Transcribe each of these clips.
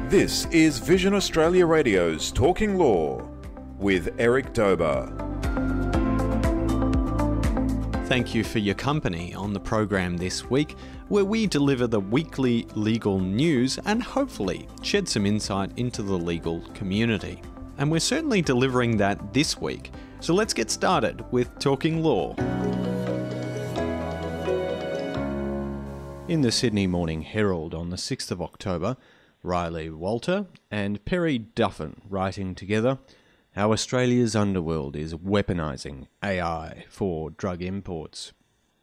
This is Vision Australia Radio's Talking Law with Eric Dober. Thank you for your company on the program this week, where we deliver the weekly legal news and hopefully shed some insight into the legal community. And we're certainly delivering that this week. So let's get started with Talking Law. In the Sydney Morning Herald on the 6th of October, Riley Walter and Perry Duffin writing together how Australia's underworld is weaponising AI for drug imports.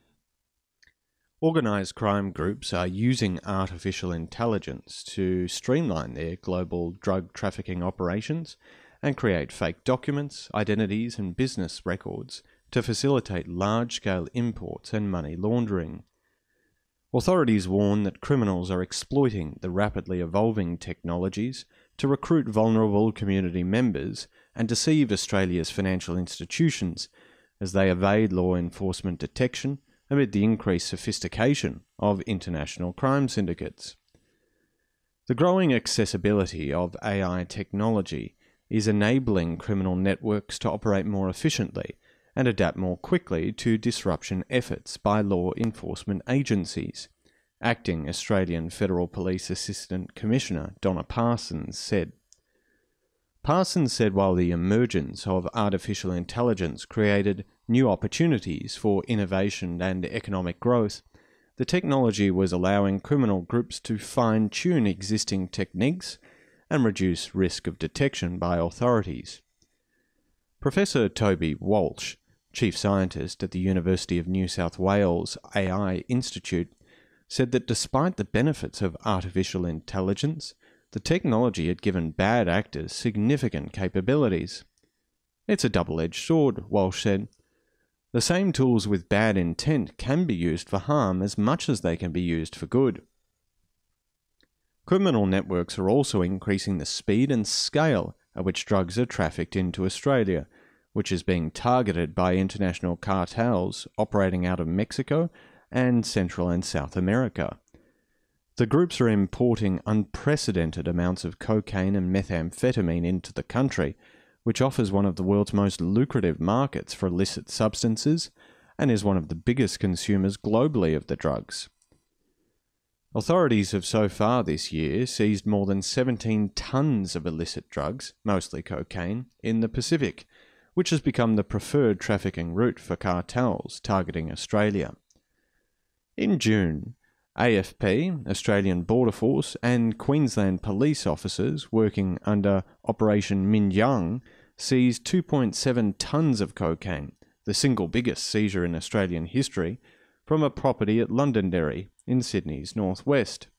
Organised crime groups are using artificial intelligence to streamline their global drug trafficking operations and create fake documents, identities and business records to facilitate large-scale imports and money laundering. Authorities warn that criminals are exploiting the rapidly evolving technologies to recruit vulnerable community members and deceive Australia's financial institutions as they evade law enforcement detection amid the increased sophistication of international crime syndicates. The growing accessibility of AI technology is enabling criminal networks to operate more efficiently and adapt more quickly to disruption efforts by law enforcement agencies. Acting Australian Federal Police Assistant Commissioner Donna Parsons said. Parsons said while the emergence of artificial intelligence created new opportunities for innovation and economic growth, the technology was allowing criminal groups to fine-tune existing techniques and reduce risk of detection by authorities. Professor Toby Walsh, Chief Scientist at the University of New South Wales AI Institute, said that despite the benefits of artificial intelligence, the technology had given bad actors significant capabilities. It's a double-edged sword, Walsh said. The same tools with bad intent can be used for harm as much as they can be used for good. Criminal networks are also increasing the speed and scale at which drugs are trafficked into Australia, which is being targeted by international cartels operating out of Mexico and Central and South America. The groups are importing unprecedented amounts of cocaine and methamphetamine into the country, which offers one of the world's most lucrative markets for illicit substances and is one of the biggest consumers globally of the drugs. Authorities have so far this year seized more than 17 tons of illicit drugs, mostly cocaine, in the Pacific, which has become the preferred trafficking route for cartels targeting Australia. In June, AFP, Australian Border Force, and Queensland police officers working under Operation Mingyang seized 2.7 tonnes of cocaine, the single biggest seizure in Australian history, from a property at Londonderry in Sydney's northwest.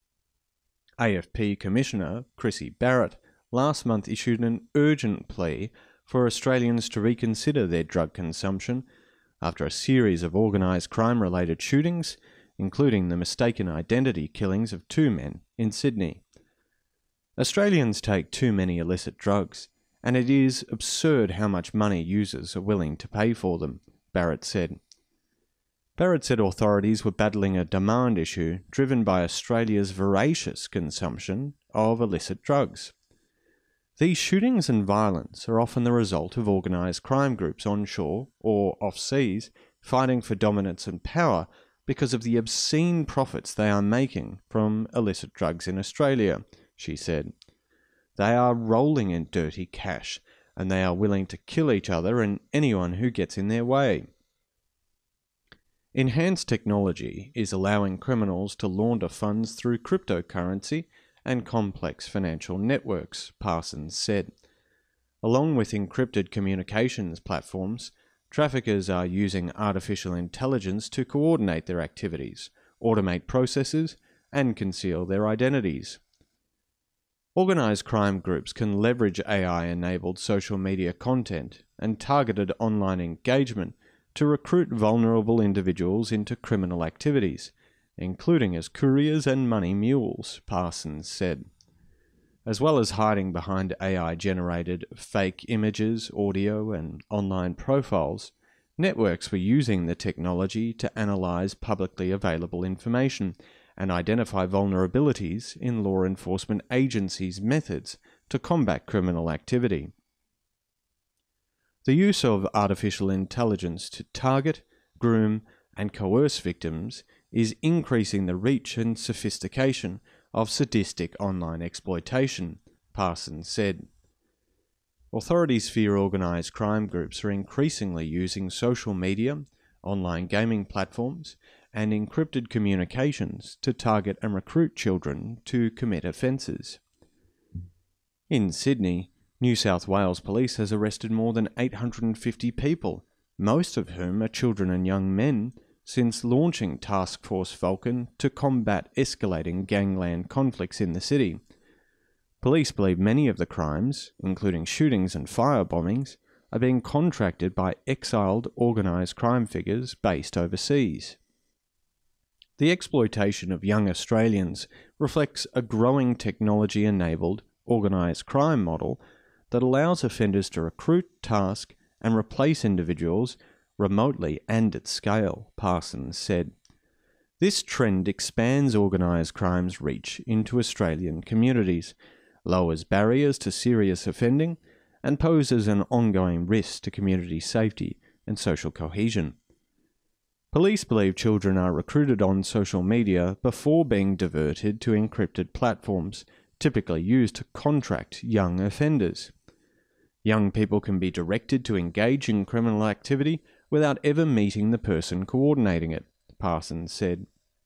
AFP Commissioner Chrissy Barrett last month issued an urgent plea for Australians to reconsider their drug consumption after a series of organised crime-related shootings, including the mistaken identity killings of 2 men in Sydney. Australians take too many illicit drugs, and it is absurd how much money users are willing to pay for them, Barrett said. Barrett said authorities were battling a demand issue driven by Australia's voracious consumption of illicit drugs. These shootings and violence are often the result of organised crime groups onshore or off-seas fighting for dominance and power because of the obscene profits they are making from illicit drugs in Australia, she said. They are rolling in dirty cash, and they are willing to kill each other and anyone who gets in their way. Enhanced technology is allowing criminals to launder funds through cryptocurrency and complex financial networks, Parsons said. Along with encrypted communications platforms, traffickers are using artificial intelligence to coordinate their activities, automate processes, and conceal their identities. Organised crime groups can leverage AI-enabled social media content and targeted online engagement to recruit vulnerable individuals into criminal activities, including as couriers and money mules, Parsons said. As well as hiding behind AI-generated fake images, audio, and online profiles, networks were using the technology to analyse publicly available information and identify vulnerabilities in law enforcement agencies' methods to combat criminal activity. The use of artificial intelligence to target, groom, and coerce victims is increasing the reach and sophistication of sadistic online exploitation, Parsons said. Authorities fear organised crime groups are increasingly using social media, online gaming platforms, and encrypted communications to target and recruit children to commit offences. In Sydney, New South Wales Police has arrested more than 850 people, most of whom are children and young men, since launching Task Force Falcon to combat escalating gangland conflicts in the city. Police believe many of the crimes, including shootings and firebombings, are being contracted by exiled organised crime figures based overseas. The exploitation of young Australians reflects a growing technology-enabled organised crime model that allows offenders to recruit, task, and replace individuals remotely and at scale, Parsons said. This trend expands organised crime's reach into Australian communities, lowers barriers to serious offending, and poses an ongoing risk to community safety and social cohesion. Police believe children are recruited on social media before being diverted to encrypted platforms, typically used to contract young offenders. Young people can be directed to engage in criminal activity without ever meeting the person coordinating it, Parsons said.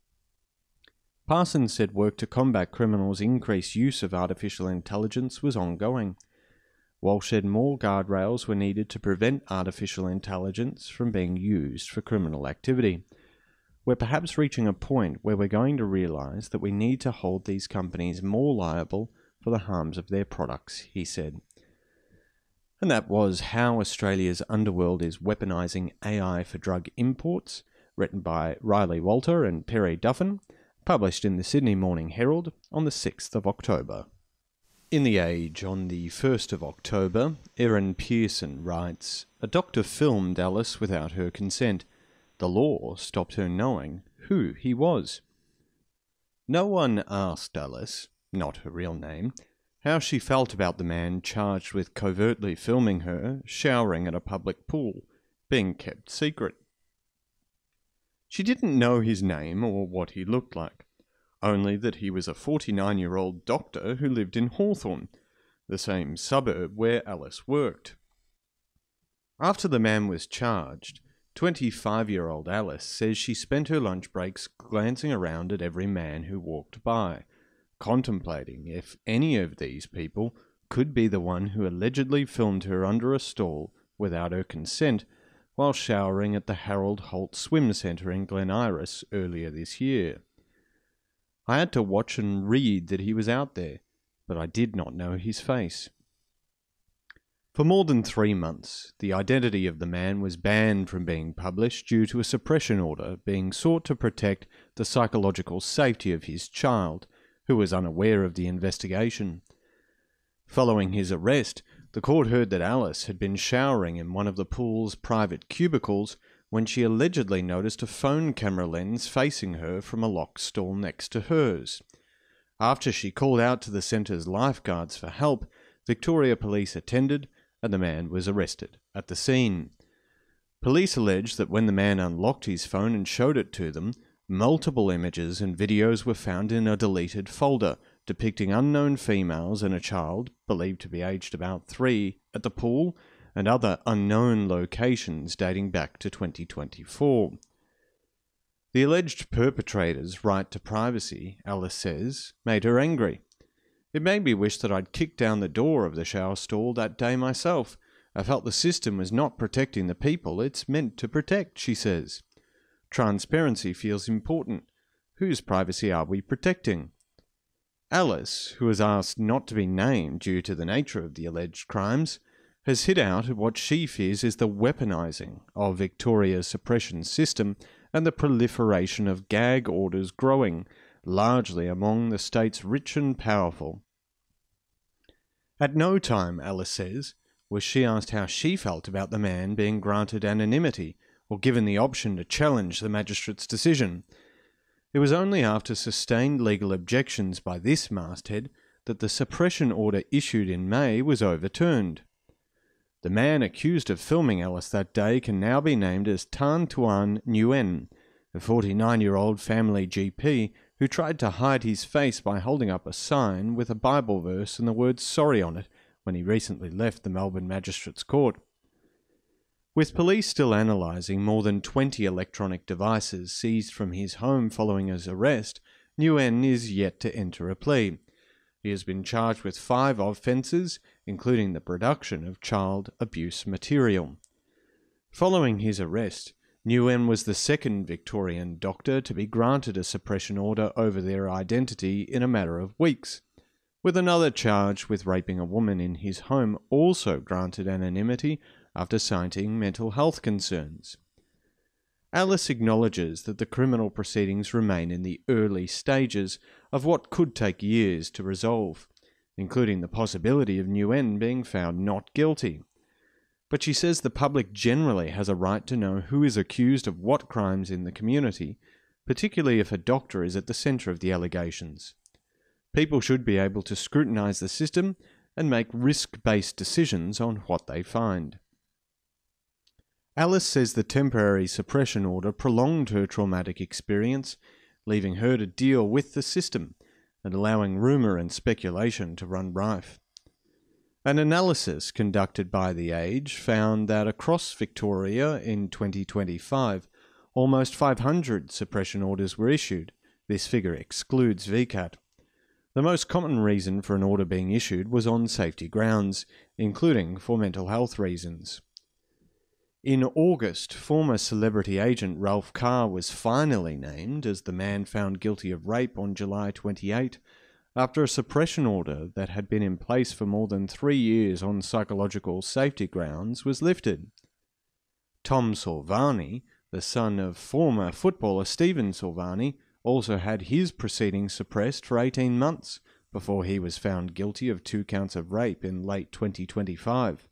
Parsons said work to combat criminals' increased use of artificial intelligence was ongoing. Walsh said more guardrails were needed to prevent artificial intelligence from being used for criminal activity. We're perhaps reaching a point where we're going to realise that we need to hold these companies more liable for the harms of their products, he said. And that was How Australia's Underworld is Weaponising AI for Drug Imports, written by Riley Walter and Perry Duffin, published in the Sydney Morning Herald on the 6th of October. In The Age, on the 1st of October, Erin Pearson writes, "A doctor filmed Alice without her consent. The law stopped her knowing who he was." No one asked Alice, not her real name, how she felt about the man charged with covertly filming her showering at a public pool, being kept secret. She didn't know his name or what he looked like, only that he was a 49-year-old doctor who lived in Hawthorn, the same suburb where Alice worked. After the man was charged, 25-year-old Alice says she spent her lunch breaks glancing around at every man who walked by, contemplating if any of these people could be the one who allegedly filmed her under a stall without her consent while showering at the Harold Holt Swim Centre in Glen Iris earlier this year. I had to watch and read that he was out there, but I did not know his face. For more than 3 months, the identity of the man was banned from being published due to a suppression order being sought to protect the psychological safety of his child, who was unaware of the investigation. Following his arrest, the court heard that Alice had been showering in one of the pool's private cubicles when she allegedly noticed a phone camera lens facing her from a locked stall next to hers. After she called out to the centre's lifeguards for help, Victoria Police attended and the man was arrested at the scene. Police alleged that when the man unlocked his phone and showed it to them, multiple images and videos were found in a deleted folder depicting unknown females and a child, believed to be aged about 3, at the pool, and other unknown locations dating back to 2024. The alleged perpetrator's right to privacy, Alice says, made her angry. "It made me wish that I'd kicked down the door of the shower stall that day myself. I felt the system was not protecting the people it's meant to protect," she says. "Transparency feels important. Whose privacy are we protecting?" Alice, who was asked not to be named due to the nature of the alleged crimes, has hit out at what she fears is the weaponising of Victoria's suppression system and the proliferation of gag orders growing, largely among the state's rich and powerful. At no time, Alice says, was she asked how she felt about the man being granted anonymity or given the option to challenge the magistrate's decision. It was only after sustained legal objections by this masthead that the suppression order issued in May was overturned. The man accused of filming Ellis that day can now be named as Tan Tuan Nguyen, a 49-year-old family GP who tried to hide his face by holding up a sign with a Bible verse and the word sorry on it when he recently left the Melbourne Magistrates Court. With police still analysing more than 20 electronic devices seized from his home following his arrest, Nguyen is yet to enter a plea. He has been charged with 5 offences, including the production of child abuse material. Following his arrest, Nguyen was the second Victorian doctor to be granted a suppression order over their identity in a matter of weeks, with another charged with raping a woman in his home also granted anonymity after citing mental health concerns. Ellis acknowledges that the criminal proceedings remain in the early stages of what could take years to resolve, including the possibility of Nguyen being found not guilty. But she says the public generally has a right to know who is accused of what crimes in the community, particularly if a doctor is at the centre of the allegations. People should be able to scrutinise the system and make risk-based decisions on what they find. Ellis says the temporary suppression order prolonged her traumatic experience, leaving her to deal with the system and allowing rumour and speculation to run rife. An analysis conducted by The Age found that across Victoria in 2025, almost 500 suppression orders were issued. This figure excludes VCAT. The most common reason for an order being issued was on safety grounds, including for mental health reasons. In August, former celebrity agent Ralph Carr was finally named as the man found guilty of rape on July 28, after a suppression order that had been in place for more than 3 years on psychological safety grounds was lifted. Tom Silvani, the son of former footballer Stephen Silvani, also had his proceedings suppressed for 18 months before he was found guilty of 2 counts of rape in late 2025.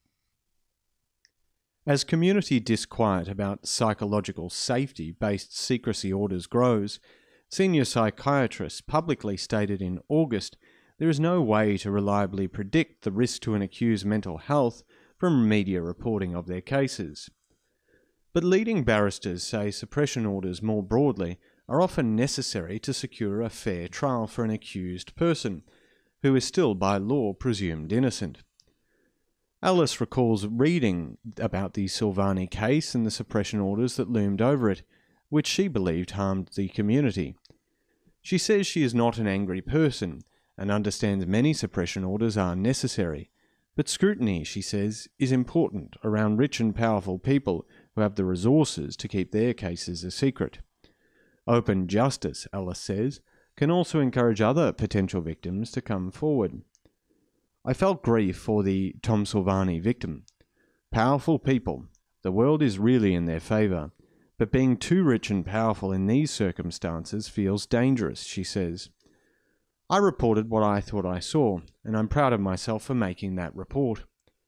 As community disquiet about psychological safety-based secrecy orders grows, senior psychiatrists publicly stated in August there is no way to reliably predict the risk to an accused's mental health from media reporting of their cases. But leading barristers say suppression orders more broadly are often necessary to secure a fair trial for an accused person, who is still by law presumed innocent. Ellis recalls reading about the Silvani case and the suppression orders that loomed over it, which she believed harmed the community. She says she is not an angry person and understands many suppression orders are necessary, but scrutiny, she says, is important around rich and powerful people who have the resources to keep their cases a secret. Open justice, Ellis says, can also encourage other potential victims to come forward. I felt grief for the Tom Silvani victim. Powerful people, the world is really in their favour, but being too rich and powerful in these circumstances feels dangerous, she says. I reported what I thought I saw, and I'm proud of myself for making that report.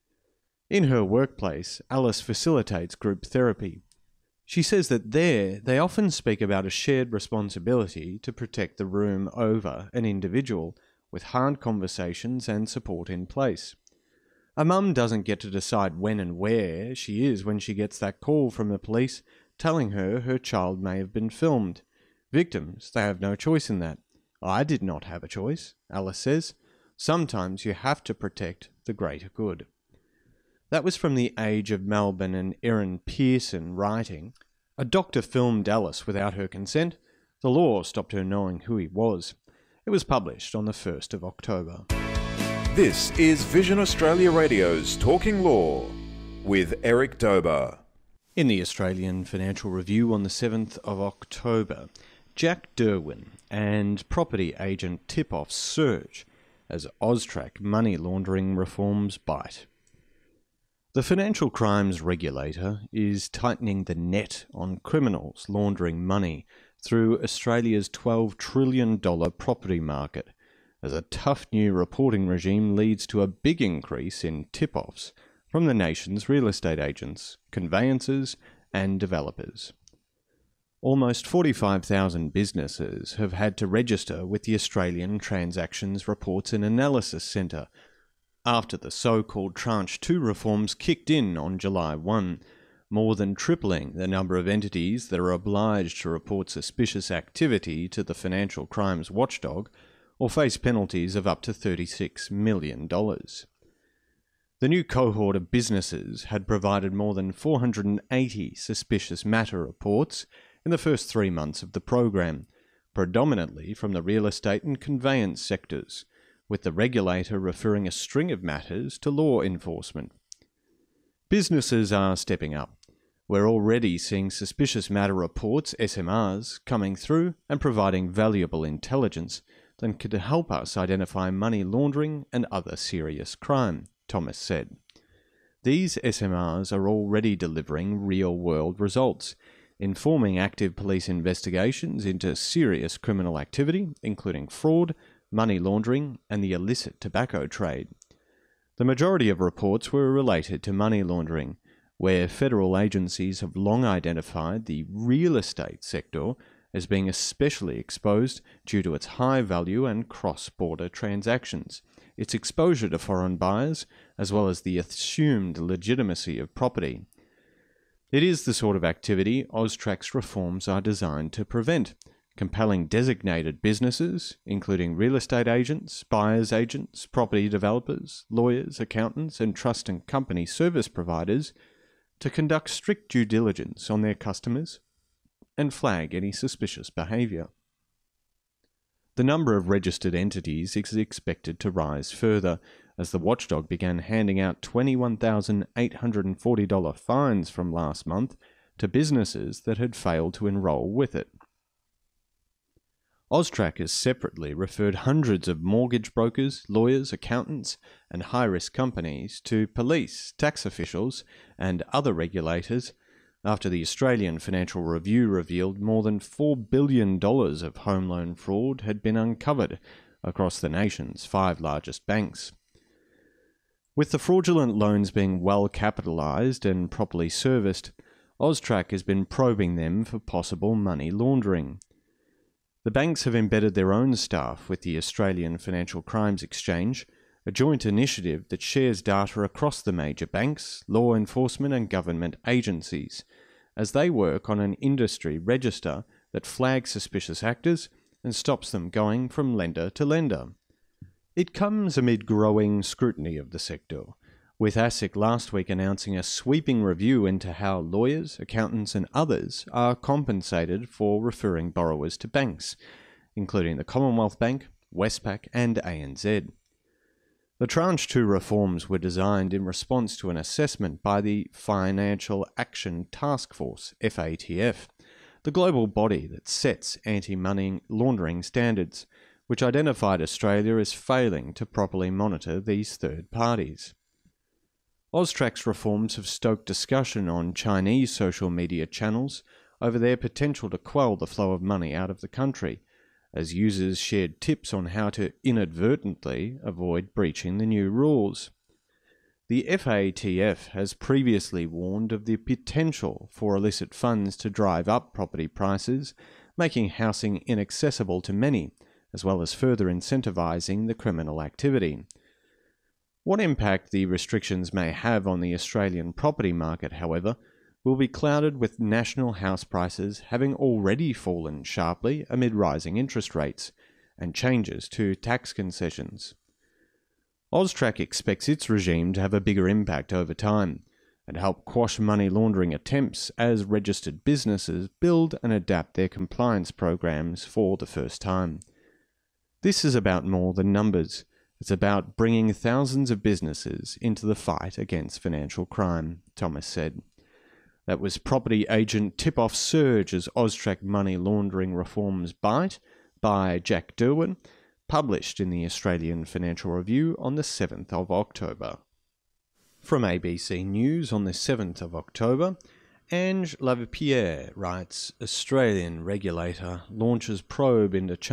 In her workplace, Ellis facilitates group therapy. She says that there, they often speak about a shared responsibility to protect the room over an individual, with hard conversations and support in place. A mum doesn't get to decide when and where she is when she gets that call from the police telling her child may have been filmed. Victims, they have no choice in that. I did not have a choice, Ellis says. Sometimes you have to protect the greater good. That was from The Age of Melbourne and Erin Pearson writing. A doctor filmed Ellis without her consent. The law stopped her knowing who he was. It was published on the 1st of October. This is Vision Australia Radio's Talking Law with Eric Dober. In the Australian Financial Review on the 7th of October, Jack Derwin and property agent tip-offs surge as Austrac money laundering reforms bite. The Financial Crimes Regulator is tightening the net on criminals laundering money through Australia's $12 trillion property market, as a tough new reporting regime leads to a big increase in tip-offs from the nation's real estate agents, conveyancers and developers. Almost 45,000 businesses have had to register with the Australian Transactions Reports and Analysis Centre after the so-called Tranche 2 reforms kicked in on July 1, more than tripling the number of entities that are obliged to report suspicious activity to the Financial Crimes Watchdog or face penalties of up to $36 million. The new cohort of businesses had provided more than 480 suspicious matter reports in the first 3 months of the program, predominantly from the real estate and conveyance sectors, with the regulator referring a string of matters to law enforcement. Businesses are stepping up. We're already seeing suspicious matter reports, SMRs, coming through and providing valuable intelligence that could help us identify money laundering and other serious crime, Thomas said. These SMRs are already delivering real-world results, informing active police investigations into serious criminal activity, including fraud, money laundering, and the illicit tobacco trade. The majority of reports were related to money laundering, where federal agencies have long identified the real estate sector as being especially exposed due to its high value and cross-border transactions, its exposure to foreign buyers, as well as the assumed legitimacy of property. It is the sort of activity AUSTRAC's reforms are designed to prevent, compelling designated businesses, including real estate agents, buyers agents, property developers, lawyers, accountants, and trust and company service providers, to conduct strict due diligence on their customers and flag any suspicious behaviour. The number of registered entities is expected to rise further, as the watchdog began handing out $21,840 fines from last month to businesses that had failed to enrol with it. AUSTRAC has separately referred hundreds of mortgage brokers, lawyers, accountants, and high-risk companies to police, tax officials, and other regulators after the Australian Financial Review revealed more than $4 billion of home loan fraud had been uncovered across the nation's 5 largest banks. With the fraudulent loans being well capitalised and properly serviced, AUSTRAC has been probing them for possible money laundering. The banks have embedded their own staff with the Australian Financial Crimes Exchange, a joint initiative that shares data across the major banks, law enforcement and government agencies, as they work on an industry register that flags suspicious actors and stops them going from lender to lender. It comes amid growing scrutiny of the sector, with ASIC last week announcing a sweeping review into how lawyers, accountants and others are compensated for referring borrowers to banks, including the Commonwealth Bank, Westpac and ANZ. The Tranche 2 reforms were designed in response to an assessment by the Financial Action Task Force, FATF, the global body that sets anti-money laundering standards, which identified Australia as failing to properly monitor these third parties. AUSTRAC's reforms have stoked discussion on Chinese social media channels over their potential to quell the flow of money out of the country, as users shared tips on how to inadvertently avoid breaching the new rules. The FATF has previously warned of the potential for illicit funds to drive up property prices, making housing inaccessible to many, as well as further incentivising the criminal activity. What impact the restrictions may have on the Australian property market, however, will be clouded with national house prices having already fallen sharply amid rising interest rates and changes to tax concessions. AUSTRAC expects its regime to have a bigger impact over time and help quash money laundering attempts as registered businesses build and adapt their compliance programs for the first time. This is about more than numbers. It's about bringing thousands of businesses into the fight against financial crime, Thomas said. That was property agent tip-off surge as AUSTRAC money laundering reforms bite by Jack Derwin, published in the Australian Financial Review on the 7th of October. From ABC News on the 7th of October, Ange Lavipierre writes, Australian regulator launches probe into China